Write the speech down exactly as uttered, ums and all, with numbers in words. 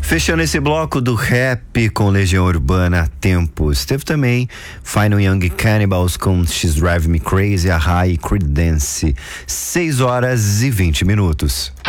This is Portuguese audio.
Fechando esse bloco do rap com Legião Urbana, Tempos. Teve também Final Young Cannibals com She's Drive Me Crazy, a High Creedence. seis horas e vinte minutos.